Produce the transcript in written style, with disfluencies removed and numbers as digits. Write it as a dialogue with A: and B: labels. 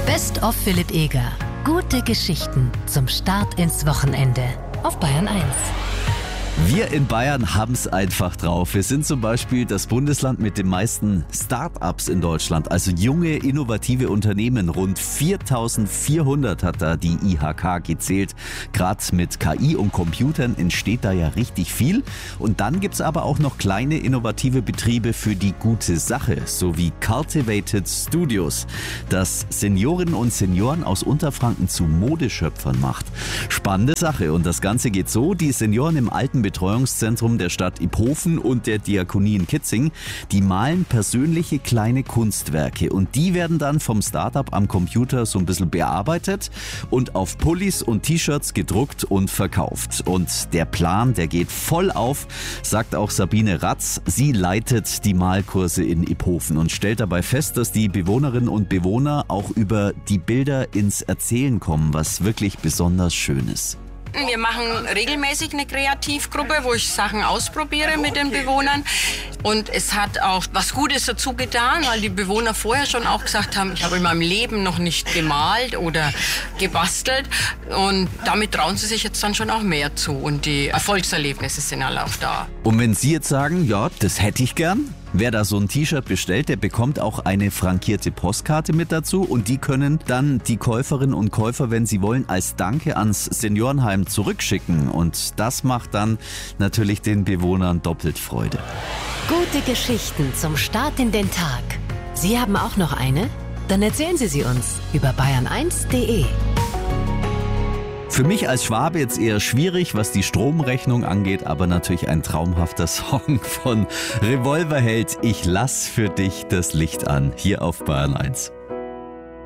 A: Best of Philipp Eger. Gute Geschichten zum Start ins Wochenende auf Bayern 1.
B: Wir in Bayern haben es einfach drauf. Wir sind zum Beispiel das Bundesland mit den meisten Start-ups in Deutschland, also junge, innovative Unternehmen. Rund 4.400 hat da die IHK gezählt. Gerade mit KI und Computern entsteht da ja richtig viel. Und dann gibt's aber auch noch kleine, innovative Betriebe für die gute Sache, so wie Cultivated Studios, das Seniorinnen und Senioren aus Unterfranken zu Modeschöpfern macht. Spannende Sache. Und das Ganze geht so: Die Senioren im alten Betreuungszentrum der Stadt Iphofen und der Diakonie in Kitzing, die malen persönliche kleine Kunstwerke und die werden dann vom Startup am Computer so ein bisschen bearbeitet und auf Pullis und T-Shirts gedruckt und verkauft. Und der Plan, der geht voll auf, sagt auch Sabine Ratz. Sie leitet die Malkurse in Iphofen und stellt dabei fest, dass die Bewohnerinnen und Bewohner auch über die Bilder ins Erzählen kommen, was wirklich besonders schön ist.
C: Wir machen regelmäßig eine Kreativgruppe, wo ich Sachen ausprobiere mit den Bewohnern. Und es hat auch was Gutes dazu getan, weil die Bewohner vorher schon auch gesagt haben, ich habe in meinem Leben noch nicht gemalt oder gebastelt. Und damit trauen sie sich jetzt dann schon auch mehr zu. Und die Erfolgserlebnisse sind alle auch da.
B: Und wenn Sie jetzt sagen, ja, das hätte ich gern, wer da so ein T-Shirt bestellt, der bekommt auch eine frankierte Postkarte mit dazu und die können dann die Käuferinnen und Käufer, wenn sie wollen, als Danke ans Seniorenheim zurückschicken. Und das macht dann natürlich den Bewohnern doppelt Freude.
A: Gute Geschichten zum Start in den Tag. Sie haben auch noch eine? Dann erzählen Sie sie uns über bayern1.de.
B: Für mich als Schwabe jetzt eher schwierig, was die Stromrechnung angeht, aber natürlich ein traumhafter Song von Revolverheld. Ich lass für dich das Licht an, hier auf Bayern 1.